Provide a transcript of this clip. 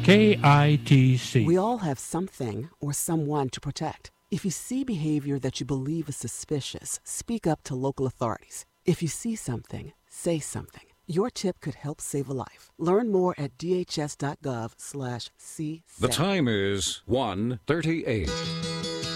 KITC. We all have something or someone to protect. If you see behavior that you believe is suspicious, speak up to local authorities. If you see something, say something. Your tip could help save a life. Learn more at dhs.gov/csafe. The time is 1:38.